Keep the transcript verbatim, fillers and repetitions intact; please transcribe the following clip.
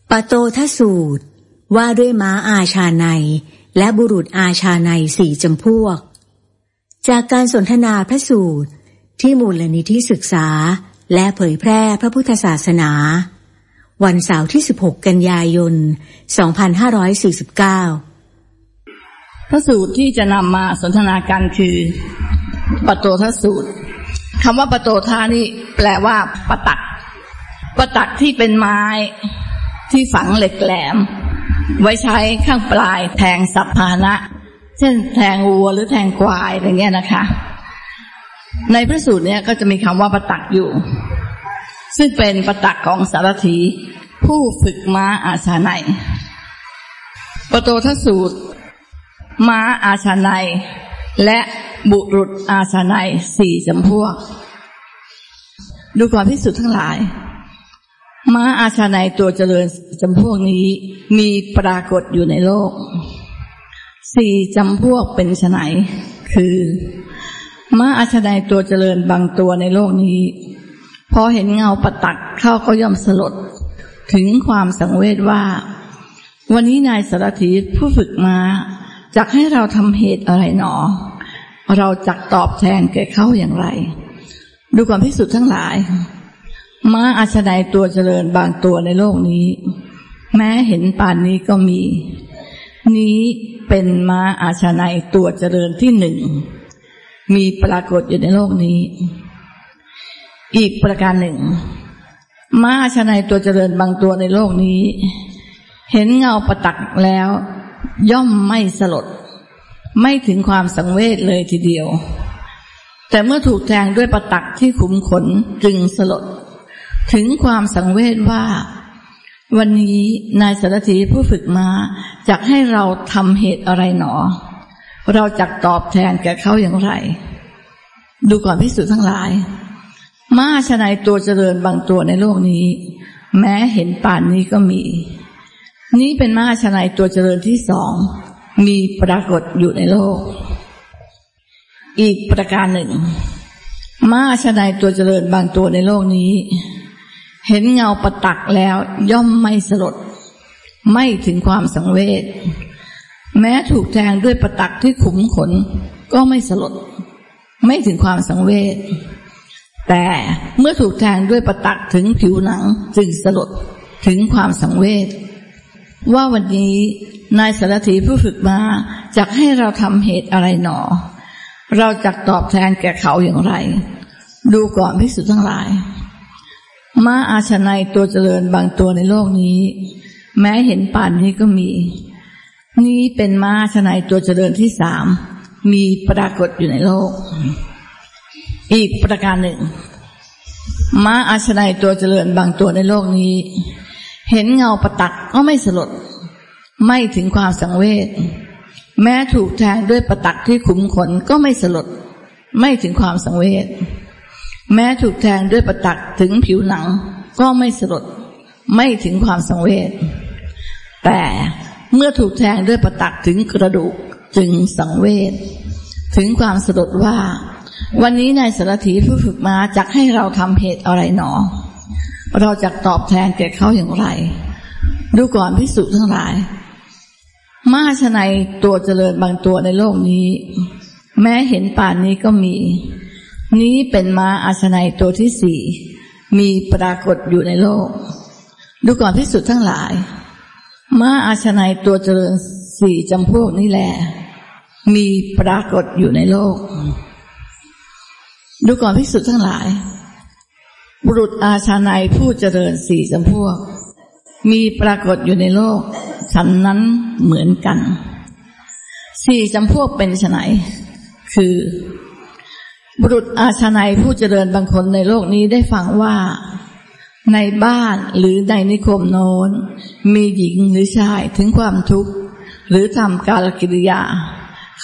ปโตทสูตรว่าด้วยม้าอาชาไนยและบุรุษอาชาไนยสี่จำพวกจากการสนทนาพระสูตรที่มูลนิธิศึกษาและเผยแพร่พระพุทธศาสนาวันเสาร์ที่สิบหกกันยายนสองพันห้าร้อยสี่สิบเก้าพระสูตรที่จะนำมาสนทนากันคือปโตทสูตรคำว่าปโตทานี่แปลว่าปตักปตักที่เป็นไม้ที่ฝังเหล็กแหลมไว้ใช้ข้างปลายแทงสัพพาหนะเช่นแทงวัวหรือแทงควายอะไรเงี้ยนะคะในพระสูตรเนี้ยก็จะมีคำว่าปตักอยู่ซึ่งเป็นปตักของสารถีผู้ฝึกม้าอาชาไนยปโตทสูตรม้าอาชาไนยและบุรุษอาชาไนยสี่จำพวกดูก่อนภิกษุทั้งหลายม้าอาชาไนยตัวเจริญจำพวกนี้มีปรากฏอยู่ในโลกสี่จำพวกเป็นไฉนคือม้าอาชาไนยตัวเจริญบางตัวในโลกนี้พอเห็นเงาปตักเข้าก็ย่อมสลดถึงความสังเวชว่าวันนี้นายสารถีผู้ฝึกม้าจักให้เราทำเหตุอะไรหนอเราจักตอบแทนแก่เขาอย่างไรดูก่อนภิกษุทั้งหลายม้าอาชาไนยตัวเจริญบางตัวในโลกนี้แม้เห็นป่านนี้ก็มีนี้เป็นม้าอาชาไนยตัวเจริญที่หนึ่งมีปรากฏอยู่ในโลกนี้อีกประการหนึ่งม้าอาชาไนยตัวเจริญบางตัวในโลกนี้เห็นเงาปตักแล้วย่อมไม่สลดไม่ถึงความสังเวชเลยทีเดียวแต่เมื่อถูกแทงด้วยปตักที่ขุมขนจึงสลดถึงความสังเวชว่าวันนี้นายสารถีผู้ฝึกม้าจักให้เราทำเหตุอะไรหนอเราจักตอบแทนแก่เขาอย่างไรดูก่อนภิกษุทั้งหลายม้าอาชาไนยตัวเจริญบางตัวในโลกนี้แม้เห็นป่านนี้ก็มีนี้เป็นม้าอาชาไนยตัวเจริญที่สองมีปรากฏอยู่ในโลกอีกประการหนึ่งม้าอาชาไนยตัวเจริญบางตัวในโลกนี้เห็นเงาปตักแล้วย่อมไม่สลดไม่ถึงความสังเวชแม้ถูกแทงด้วยปตักที่ขุมขนก็ไม่สลดไม่ถึงความสังเวชแต่เมื่อถูกแทงด้วยปตักถึงผิวหนังจึงสลดถึงความสังเวชว่าวันนี้นายสารถีผู้ฝึกม้าจักให้เราทำเหตุอะไรหนอเราจักตอบแทนแก่เขาอย่างไรดูก่อนภิกษุทั้งหลายม้าอาชาไนยตัวเจริญบางตัวในโลกนี้แม้เห็นป่านนี้ก็มีนี้เป็นม้าอาชาไนยตัวเจริญที่สามมีปรากฏอยู่ในโลกอีกประการหนึ่งม้าอาชาไนยตัวเจริญบางตัวในโลกนี้เห็นเงาปตักก็ไม่สลดไม่ถึงความสังเวชแม้ถูกแทงด้วยปตักที่ขุมขนก็ไม่สลดไม่ถึงความสังเวชแม้ถูกแทงด้วยปตักถึงผิวหนังก็ไม่สลดไม่ถึงความสังเวชแต่เมื่อถูกแทงด้วยปตักถึงกระดูกจึงสังเวชถึงความสลดว่าวันนี้นายสารถีผู้ฝึกม้าจักให้เราทำเหตุอะไรหนอเราจักตอบแทนแก่เขาอย่างไรดูก่อนภิกษุทั้งหลายม้าอาชาไนยตัวเจริญบางตัวในโลกนี้แม้เห็นป่านนี้ก็มีนี้เป็นม้าอาชาไนยตัวที่สี่มีปรากฏอยู่ในโลกดูก่อนภิกษุทั้งหลายม้าอาชาไนยตัวเจริญสี่จำพวกนี้แหละมีปรากฏอยู่ในโลกดูก่อนภิกษุทั้งหลายบุรุษอาชาไนยผู้เจริญสี่จำพวกมีปรากฏอยู่ในโลกฉันนั้นเหมือนกันสี่จำพวกเป็นไฉนคือบุรุษอาชาไนยผู้เจริญบางคนในโลกนี้ได้ฟังว่าในบ้านหรือในนิคมโน้นมีหญิงหรือชายถึงความทุกข์หรือทำกาลกิริยา